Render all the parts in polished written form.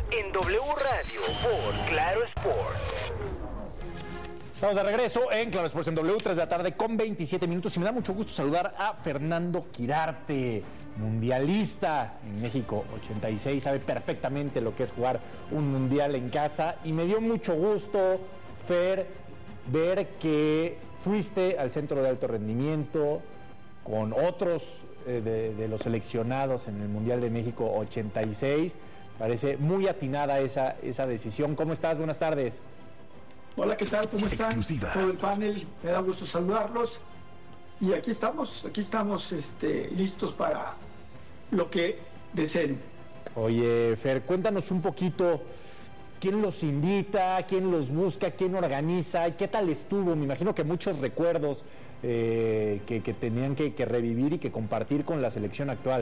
en W Radio por Claro Sports. Estamos de regreso en Claro Sports en W, 3 de la tarde con 27 minutos y me da mucho gusto saludar a Fernando Quirarte, mundialista en México 86, sabe perfectamente lo que es jugar un mundial en casa y me dio mucho gusto, Fer, ver que fuiste al centro de alto rendimiento con otros de los seleccionados en el Mundial de México 86, parece muy atinada esa decisión. ¿Cómo estás? Buenas tardes. Hola, ¿qué tal? ¿Cómo están? Exclusiva. Todo el panel, me da gusto saludarlos. Y aquí estamos listos para lo que deseen. Oye, Fer, cuéntanos un poquito quién los invita, quién los busca, quién organiza, y qué tal estuvo. Me imagino que muchos recuerdos que tenían que revivir y que compartir con la selección actual.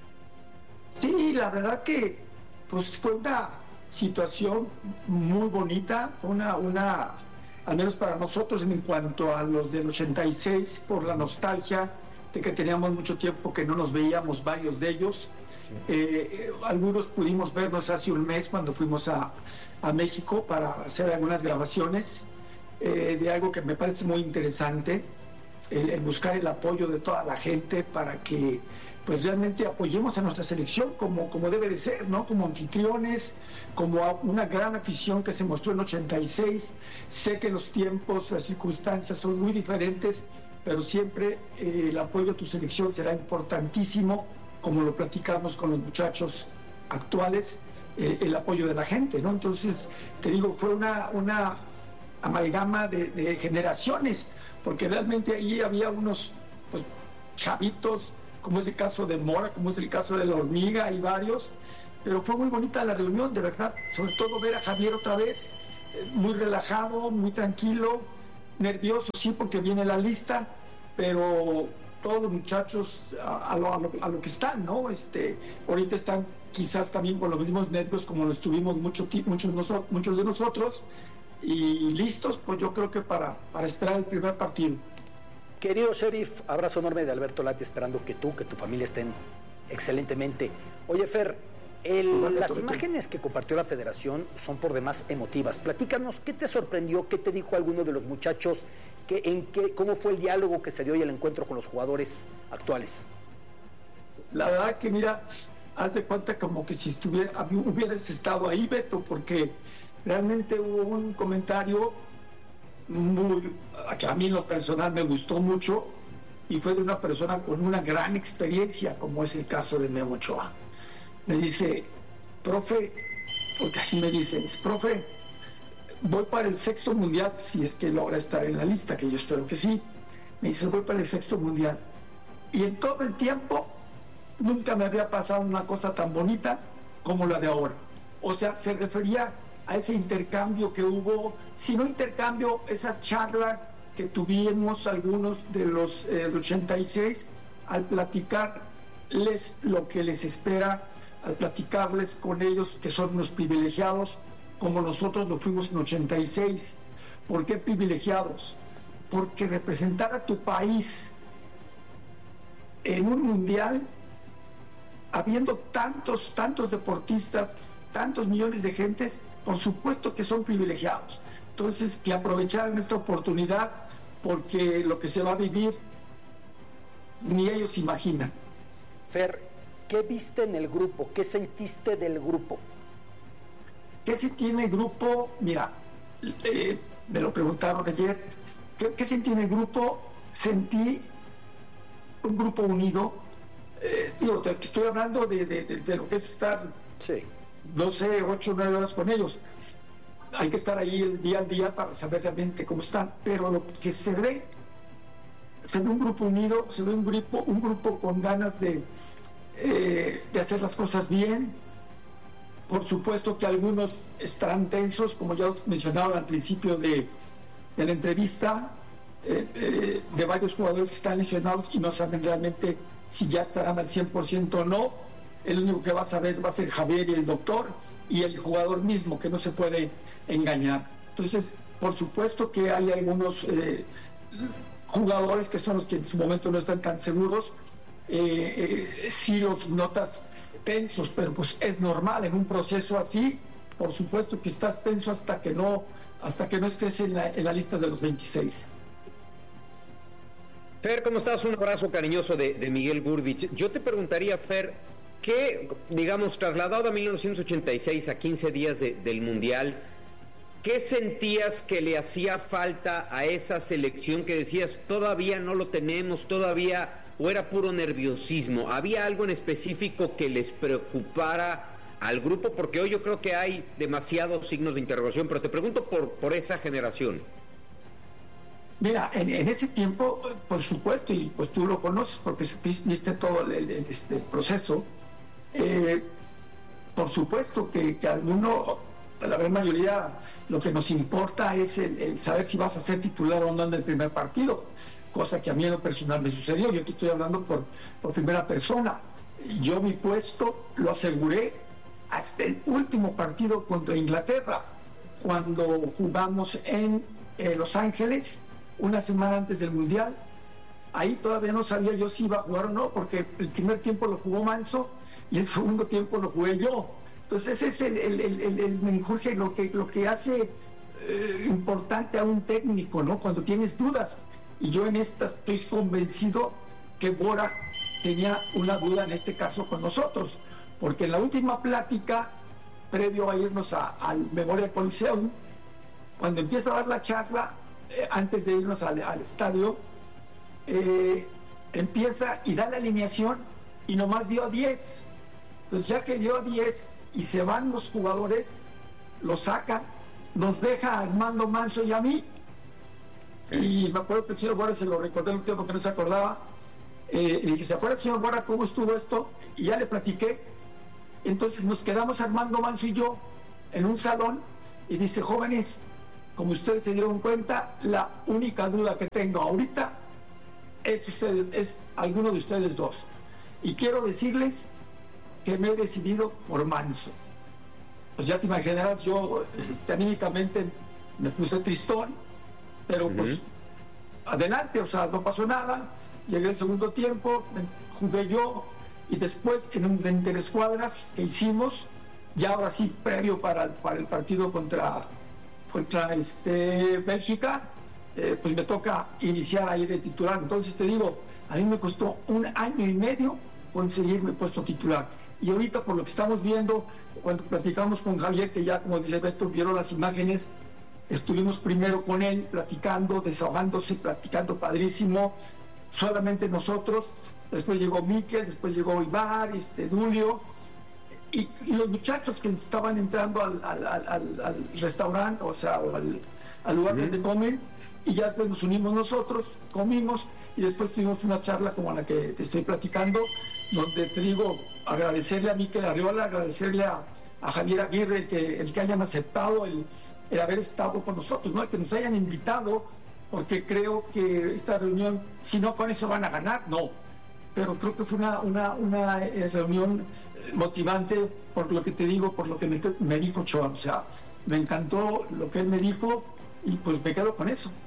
Sí, la verdad que pues fue una situación muy bonita, fue una al menos para nosotros en cuanto a los del 86, por la nostalgia de que teníamos mucho tiempo que no nos veíamos, varios de ellos. Algunos pudimos vernos hace un mes cuando fuimos a México para hacer algunas grabaciones de algo que me parece muy interesante, el buscar el apoyo de toda la gente para que pues realmente apoyemos a nuestra selección como debe de ser, ¿no? Como anfitriones, como una gran afición que se mostró en 86. Sé que los tiempos, las circunstancias son muy diferentes, pero siempre el apoyo a tu selección será importantísimo, como lo platicamos con los muchachos actuales, el apoyo de la gente, ¿no? Entonces, te digo, fue una amalgama de generaciones, porque realmente ahí había unos pues, chavitos, como es el caso de Mora, como es el caso de La Hormiga, y varios, pero fue muy bonita la reunión, de verdad, sobre todo ver a Javier otra vez, muy relajado, muy tranquilo, nervioso, sí, porque viene la lista, pero todos los muchachos a lo que están, ¿no? Ahorita están quizás también con los mismos nervios como lo estuvimos muchos de nosotros, y listos, pues yo creo que para esperar el primer partido. Querido Sheriff, abrazo enorme de Alberto Lati, esperando que tu familia estén excelentemente. Oye, Fer, las imágenes que compartió la federación son por demás emotivas. Platícanos, ¿qué te sorprendió? ¿Qué te dijo alguno de los muchachos? ¿Cómo fue el diálogo que se dio y el encuentro con los jugadores actuales? La verdad que, mira, haz de cuenta como que si hubieras estado ahí, Beto, porque realmente hubo un comentario que a mí en lo personal me gustó mucho, y fue de una persona con una gran experiencia, como es el caso de Memo Ochoa. Me dice, profe, porque así me dicen, profe, voy para el 6º mundial, si es que logra estar en la lista, que yo espero que sí. Me dice, voy para el 6º mundial, y en todo el tiempo nunca me había pasado una cosa tan bonita como la de ahora. O sea, se refería a ese intercambio que hubo, si no intercambio, esa charla que tuvimos algunos de los 86, al platicarles lo que les espera, al platicarles con ellos que son unos privilegiados, como nosotros lo fuimos en 86. ¿Por qué privilegiados? Porque representar a tu país en un mundial, habiendo tantos deportistas, tantos millones de gentes, por supuesto que son privilegiados. Entonces, que aprovecharan esta oportunidad, porque lo que se va a vivir ni ellos imaginan. Fer, ¿qué viste en el grupo? ¿Qué sentiste del grupo? ¿Qué sentí en el grupo? Mira, me lo preguntaron ayer. ¿Qué sentí en el grupo? Sentí un grupo unido. Estoy hablando de lo que es estar... Sí. No sé, 8 o 9 horas con ellos. Hay que estar ahí el día al día para saber realmente cómo están. Pero lo que se ve un grupo unido, se ve un grupo con ganas de hacer las cosas bien. Por supuesto que algunos estarán tensos, como ya os mencionaba al principio de la entrevista, de varios jugadores que están lesionados y no saben realmente si ya estarán al 100% o no. El único que va a saber va a ser Javier y el doctor y el jugador mismo, que no se puede engañar. Entonces, por supuesto que hay algunos jugadores que son los que en su momento no están tan seguros, sí los notas tensos, pero pues es normal en un proceso así, por supuesto que estás tenso hasta que no estés en la lista de los 26. Fer, ¿cómo estás? Un abrazo cariñoso de Miguel Burbich. Yo te preguntaría, Fer, ¿qué, digamos, trasladado a 1986, a 15 días del Mundial, qué sentías que le hacía falta a esa selección que decías, todavía no lo tenemos, todavía, o era puro nerviosismo? ¿Había algo en específico que les preocupara al grupo? Porque hoy yo creo que hay demasiados signos de interrogación, pero te pregunto por esa generación. Mira, en ese tiempo, por supuesto, y pues tú lo conoces porque viste todo el proceso, por supuesto que alguno, la gran mayoría, lo que nos importa es el saber si vas a ser titular o no en el primer partido, cosa que a mí en lo personal me sucedió. Yo te estoy hablando por primera persona. Yo mi puesto lo aseguré hasta el último partido contra Inglaterra, cuando jugamos en Los Ángeles, una semana antes del Mundial. Ahí todavía no sabía yo si iba a jugar o no, porque el primer tiempo lo jugó Manso y el segundo tiempo lo jugué yo. Entonces ese es el menjurje, lo que hace importante a un técnico, ¿no? Cuando tienes dudas. Y yo en esta estoy convencido que Bora tenía una duda, en este caso con nosotros, porque en la última plática, previo a irnos al Memorial Coliseum, cuando empieza a dar la charla, antes de irnos al estadio, empieza y da la alineación y nomás dio 10. Entonces ya que dio 10 y se van los jugadores, lo sacan, nos deja a Armando Manso y a mí. Y me acuerdo que el señor Bora, se lo recordé el tiempo que no se acordaba, le dije, ¿se acuerda, señor Bora, cómo estuvo esto? Y ya le platiqué. Entonces nos quedamos Armando Manso y yo en un salón y dice, jóvenes, como ustedes se dieron cuenta, la única duda que tengo ahorita es alguno de ustedes dos. Y quiero decirles que me he decidido por Manso. Pues ya te imaginarás, yo anímicamente me puse tristón, pero pues adelante, o sea, no pasó nada. Llegué el segundo tiempo, jugué yo, y después en un interescuadras que hicimos, ya ahora sí, previo para el partido contra Bélgica, pues me toca iniciar ahí de titular. Entonces te digo, a mí me costó 1 año y medio conseguir mi puesto titular. Y ahorita, por lo que estamos viendo, cuando platicamos con Javier, que ya, como dice Beto, vieron las imágenes, estuvimos primero con él platicando, desahogándose, platicando padrísimo, solamente nosotros. Después llegó Miquel, después llegó Ibar, Dulio, y los muchachos que estaban entrando al restaurante, o sea, al lugar donde comen, y ya después nos unimos nosotros, comimos, y después tuvimos una charla como la que te estoy platicando, donde te digo, agradecerle a Miquel Arriola, agradecerle a Javier Aguirre el que hayan aceptado el haber estado con nosotros, ¿no? El que nos hayan invitado, porque creo que esta reunión, si no con eso van a ganar, no. Pero creo que fue una reunión motivante, por lo que te digo, por lo que me dijo Ochoa. O sea, me encantó lo que él me dijo y pues me quedo con eso.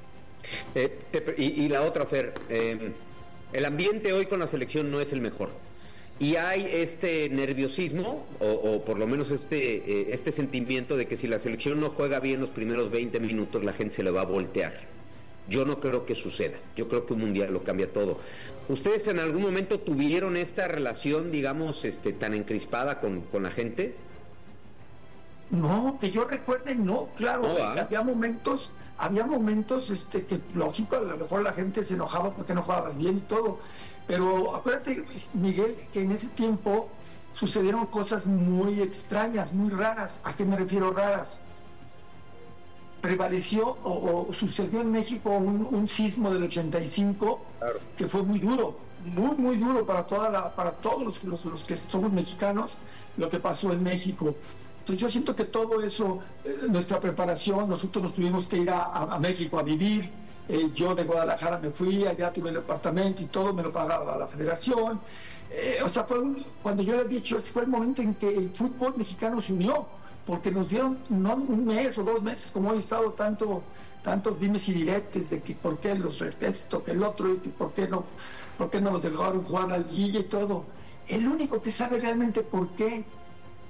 Y la otra, Fer, el ambiente hoy con la selección no es el mejor. Y hay este nerviosismo, o por lo menos este sentimiento de que si la selección no juega bien los primeros 20 minutos, la gente se le va a voltear. Yo no creo que suceda. Yo creo que un mundial lo cambia todo. ¿Ustedes en algún momento tuvieron esta relación, digamos, tan encrispada con la gente? No, que yo recuerde, no, claro. No, había momentos que, lógico, a lo mejor la gente se enojaba porque no jugabas bien y todo. Pero acuérdate, Miguel, que en ese tiempo sucedieron cosas muy extrañas, muy raras. ¿A qué me refiero raras? Prevaleció o sucedió en México un sismo del 85, claro, que fue muy duro, muy duro para todos los que somos mexicanos, lo que pasó en México. Entonces yo siento que todo eso, nuestra preparación, nosotros nos tuvimos que ir a México a vivir. Yo de Guadalajara me fui, allá tuve el departamento y todo me lo pagaba la federación. O sea, cuando yo le he dicho, ese fue el momento en que el fútbol mexicano se unió, porque nos dieron no 1 mes o 2 meses, como he estado tantos dimes y diretes de que por qué los esto, que el otro, y por qué no nos dejaron jugar al Guille y todo. El único que sabe realmente por qué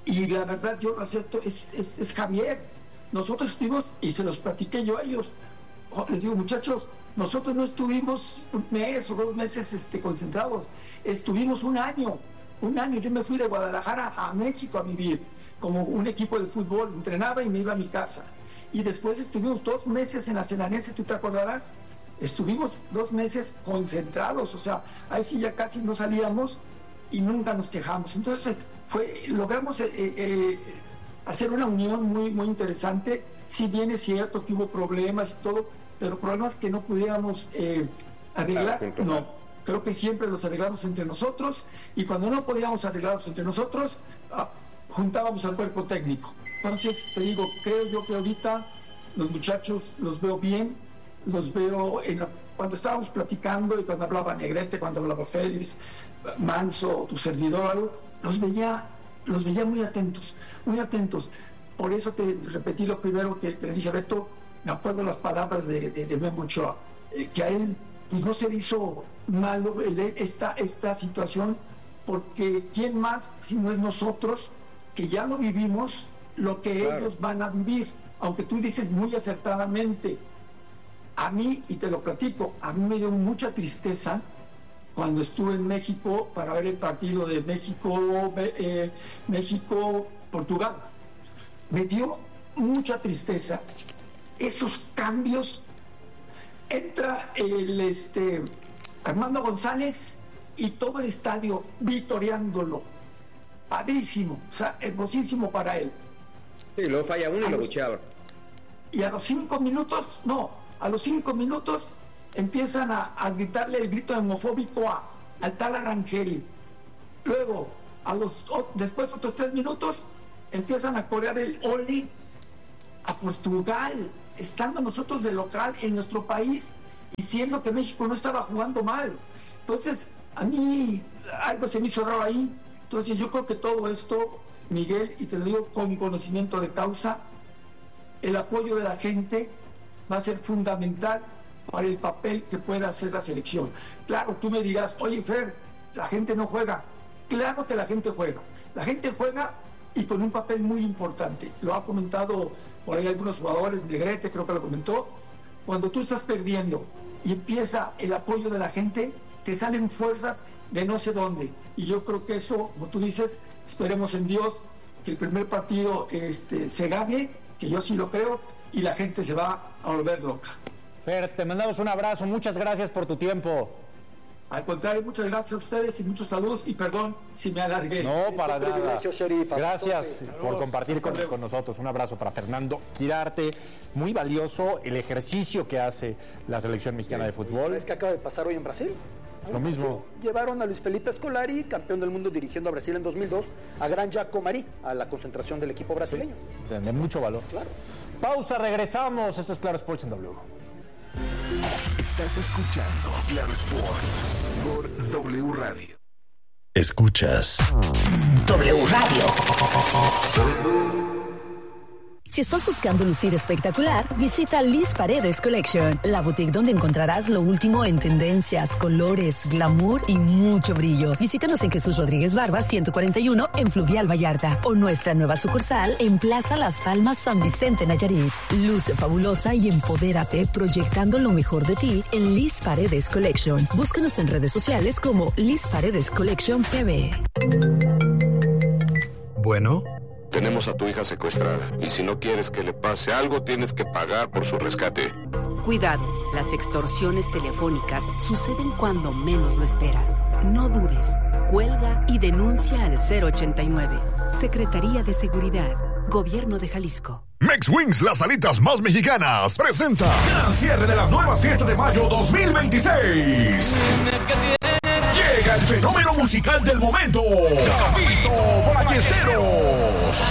y la verdad yo lo acepto, es Javier. Nosotros estuvimos, y se los platiqué yo a ellos, les digo, muchachos, nosotros no estuvimos un mes o 2 meses concentrados, estuvimos un año. Yo me fui de Guadalajara a México a vivir como un equipo de fútbol, entrenaba y me iba a mi casa. Y después estuvimos 2 meses en la Cenanense, ¿tú te acordarás? Estuvimos 2 meses concentrados, o sea, ahí sí ya casi no salíamos y nunca nos quejamos. Entonces logramos hacer una unión muy, muy interesante. Si bien es cierto que hubo problemas y todo, pero problemas que no pudiéramos arreglar, no. Creo que siempre los arreglamos entre nosotros, y cuando no podíamos arreglarlos entre nosotros, juntábamos al cuerpo técnico. Entonces, te digo, creo yo que ahorita los muchachos los veo bien, los veo cuando estábamos platicando y cuando hablaba Negrete, cuando hablaba Félix, Manso, tu servidor, los veía muy atentos, muy atentos. Por eso te repetí lo primero que te dije a Beto, me acuerdo las palabras de Memo Ochoa, que a él pues, no se le hizo malo esta situación, porque ¿quién más si no es nosotros que ya lo vivimos, lo que ellos van a vivir? Aunque tú dices muy acertadamente, a mí, y te lo platico, a mí me dio mucha tristeza cuando estuve en México para ver el partido de México-Portugal. Me dio mucha tristeza esos cambios. Entra el Armando González y todo el estadio vitoreándolo. Padrísimo, o sea, hermosísimo para él. Sí, luego falla uno y lo bucheaba. Y a los 5 minutos empiezan a gritarle el grito homofóbico al tal Arangel. Luego, después otros 3 minutos, empiezan a corear el ole a Portugal, estando nosotros de local en nuestro país, diciendo que México no estaba jugando mal. Entonces, a mí algo se me hizo raro ahí. Entonces, yo creo que todo esto, Miguel, y te lo digo con conocimiento de causa, el apoyo de la gente va a ser fundamental para el papel que pueda hacer la selección. Claro, tú me dirás, oye, Fer, la gente no juega. Claro que la gente juega. La gente juega y con un papel muy importante. Lo ha comentado por ahí algunos jugadores, Negrete creo que lo comentó. Cuando tú estás perdiendo y empieza el apoyo de la gente, te salen fuerzas de no sé dónde. Y yo creo que eso, como tú dices, esperemos en Dios que el primer partido se gane, que yo sí lo creo, y la gente se va a volver loca. Fer, te mandamos un abrazo, muchas gracias por tu tiempo. Al contrario, muchas gracias a ustedes y muchos saludos, y perdón si me alargué. No, para nada. Sheriff. Gracias por compartir con nosotros. Un abrazo para Fernando Quirarte. Muy valioso el ejercicio que hace la selección mexicana de fútbol. ¿Sabes qué acaba de pasar hoy en Brasil? Lo mismo. Llevaron a Luis Felipe Scolari, campeón del mundo dirigiendo a Brasil en 2002, a Gran Jaco Marí, a la concentración del equipo brasileño. Sí, de mucho valor. Claro. Pausa, regresamos. Esto es Claro Sports en W. Estás escuchando Claro Sports por W Radio. Escuchas W Radio. Si estás buscando lucir espectacular, visita Liz Paredes Collection, la boutique donde encontrarás lo último en tendencias, colores, glamour y mucho brillo. Visítanos en Jesús Rodríguez Barba 141 en Fluvial Vallarta o nuestra nueva sucursal en Plaza Las Palmas San Vicente Nayarit. Luce fabulosa y empodérate proyectando lo mejor de ti en Liz Paredes Collection. Búscanos en redes sociales como Liz Paredes Collection PB. Bueno. Tenemos a tu hija secuestrada y si no quieres que le pase algo, tienes que pagar por su rescate. Cuidado, las extorsiones telefónicas suceden cuando menos lo esperas. No dudes, cuelga y denuncia al 089. Secretaría de Seguridad, Gobierno de Jalisco. Mex Wings, las alitas más mexicanas, presenta gran cierre de las nuevas fiestas de mayo 2026. Llega el fenómeno musical del momento, Gabito Ballesteros.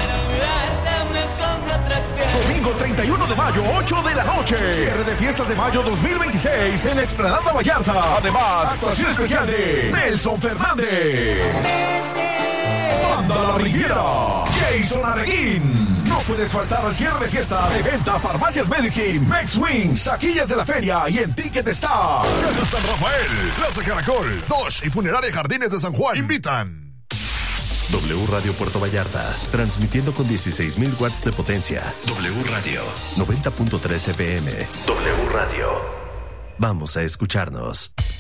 Domingo 31 de mayo, 8 de la noche. Cierre de fiestas de mayo 2026 en Explanada Vallarta. Además, actuación especial de Nelson Fernández. Banda La Riviera, Jason Arreguín. No puedes faltar al cierre de fiestas de Venta Farmacias Medicine, Mex Wings, taquillas de la feria y en Ticket Star. Desde San Rafael, Plaza Caracol, Dodge y Funeraria Jardines de San Juan invitan. W Radio Puerto Vallarta, transmitiendo con 16,000 watts de potencia. W Radio 90.3 FM. W Radio. Vamos a escucharnos.